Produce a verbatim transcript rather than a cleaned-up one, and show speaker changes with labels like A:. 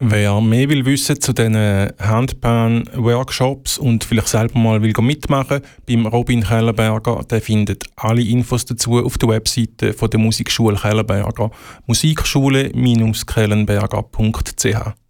A: Wer mehr will wissen zu diesen Handpan-Workshops und vielleicht selber mal will mitmachen beim Robin Kellerberger, der findet alle Infos dazu auf der Webseite von der Musikschule Kellerberger, musikschule Bindestrich kellenberger punkt c h.